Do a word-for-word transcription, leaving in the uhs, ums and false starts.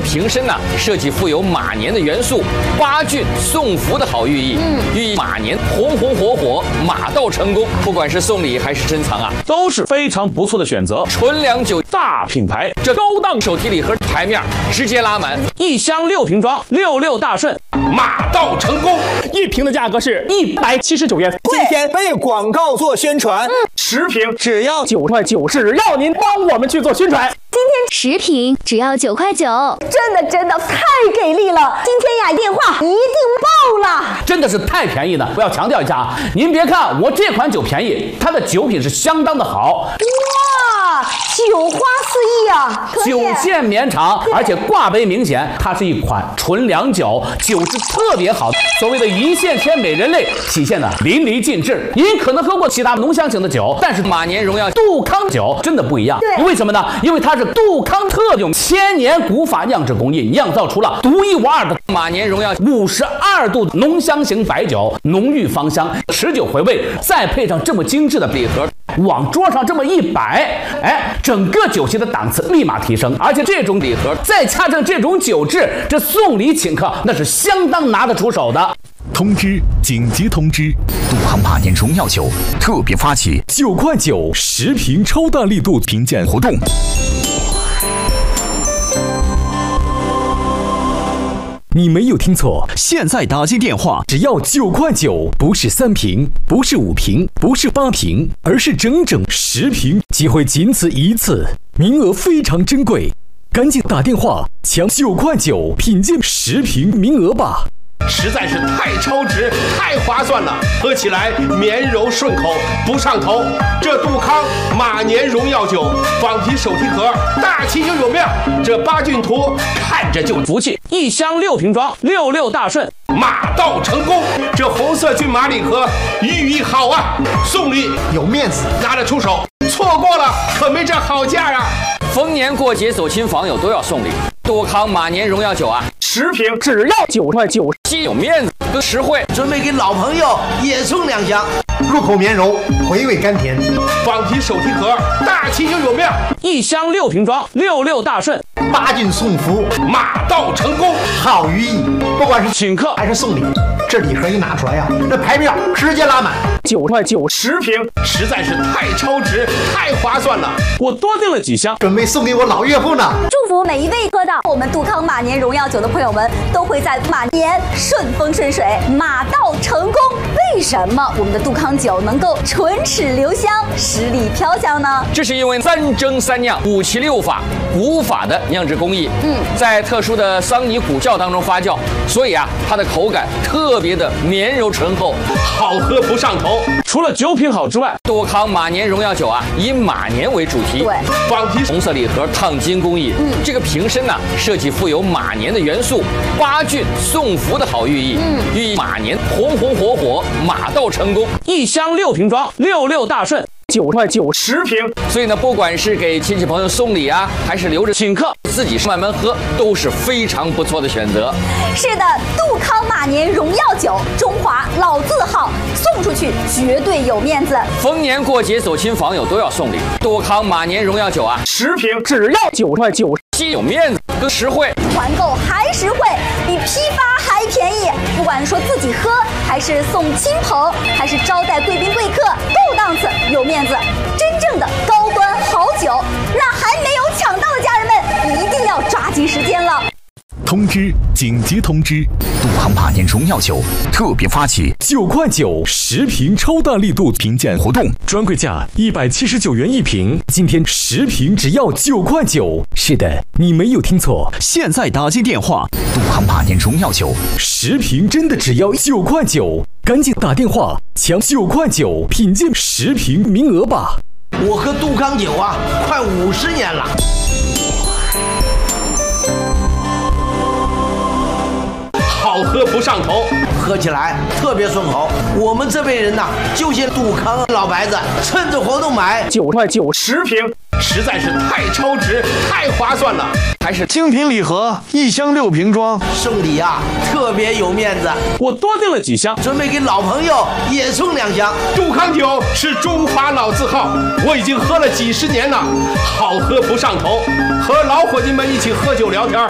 瓶身呢、啊，设计富有马年的元素，八骏送福的好寓意，嗯，寓意马年红红火火，马到成功。不管是送礼还是珍藏啊， 都是非常不错的选择。 纯粮酒大品牌， 这高档手提礼盒牌面直接拉满， 一箱六瓶装，六六大顺， 马到成功。 一瓶的价格是一百七十九元， 今天为广告做宣传，嗯、 十瓶只要九块九，只要您帮我们去做宣传。 今天十瓶只要九块九， 真的真的太给力了！今天呀，电话一定爆了， 真的是太便宜了。我要强调一下啊，您别看我这款酒便宜，它的酒品是相当的好。 哇，酒花四溢啊！ 酒线绵长，而且挂杯明显，它是一款纯粮酒，酒质特别好。所谓的一线牵美人泪体现的淋漓尽致。您可能喝过其他浓香型的酒，但是马年荣耀杜康酒真的不一样。 对， 为什么呢？因为它是杜康特用千年古法酿制工艺酿造出了独一无二的马年荣耀五十二度浓香型白酒，浓郁芳香，持久回味，再配上这么精致的礼盒，往桌上这么一摆，哎，整个酒席的档次立马提升。而且这种礼盒再加上这种酒质，这送礼请客那是相当拿得出手的。 通知！紧急通知！杜康马年荣耀酒特别发起九块九十瓶超大力度评鉴活动。你没有听错，现在打进电话只要九块九，不是三瓶，不是五瓶，不是八瓶，而是整整十瓶，机会仅此一次，名额非常珍贵，赶紧打电话抢九块九品鉴十瓶名额吧！ 实在是太超值，太划算了，喝起来绵柔顺口，不上头。这杜康马年荣耀酒仿提手提盒，大气又有面，这八骏图看着就福气。一箱六瓶装，六六大顺， 马到成功。这红色骏马礼盒寓意好啊，送礼有面子， 拿得出手。错过了可没这好价啊！ 逢年过节走亲访友都要送礼，杜康马年荣耀酒啊， 十瓶只要九块九， 既有面子又实惠。 准备给老朋友也送两箱， 入口绵柔，回味甘甜。 仿提手提盒，大气又有面。 一箱六瓶装，六六大顺， 八骏送福， 马到成功， 好寓意。不管是请客还是送礼，这礼盒一拿出来呀、啊，这牌面直接拉满。 九块九十瓶，实在是太超值，太划算了。 我多订了几箱， 准备送给我老岳父呢。 祝福每一位喝到我们杜康马年荣耀酒的朋友们，都会在马年顺风顺水，马到成功。为什么我们的杜康酒能够唇齿留香，十里飘香呢？ 这是因为三蒸三酿五七六法古法的酿制工艺，嗯，在特殊的桑泥古窖当中发酵，所以啊，它的口感特别的绵柔醇厚， 好喝不上头。 除了酒品好之外， 杜康马年荣耀酒啊，以马年为主题， 对， 仿提红色礼盒烫金工艺，嗯，这个瓶身呢、啊，设计富有马年的元素，八骏送福的好寓意，嗯，寓意马年红红火火，马到成功。 一箱六瓶装，六六大顺，九块九十瓶。 所以呢，不管是给亲戚朋友送礼啊，还是留着请客自己慢慢喝，都是非常不错的选择。 是的，杜康马年荣耀酒，中华老字号，送出去绝对有面子。 逢年过节走亲访友都要送礼，杜康马年荣耀酒啊， 十瓶只要九块九， 既有面子又实惠， 团购还实惠，比批发还便宜。不管说自己喝，还是送亲朋，还是招待贵宾贵客，够档次，有面子。真正的高端好酒，那还没有抢到的家人们，一定要抓紧时间了。 通知！紧急通知！杜康马年荣耀酒特别发起九块九十瓶超大力度评鉴活动，专柜价一百七十九元一瓶，今天十瓶只要九块九。是的，你没有听错，现在打进电话，杜康马年荣耀酒十瓶真的只要九块九，赶紧打电话抢九块九品鉴十瓶名额吧！ 我喝杜康酒啊，快五十年了。 好喝不上头， 喝起来特别顺口。我们这辈人呐、啊，就些杜康老白子，趁着活动买九块九十瓶，实在是太超值，太划算了。 还是精品礼盒，一箱六瓶装， 送礼啊特别有面子。 我多订了几箱， 准备给老朋友也送两箱。 杜康酒是中华老字号，我已经喝了几十年了，好喝不上头。和老伙计们一起喝酒聊天，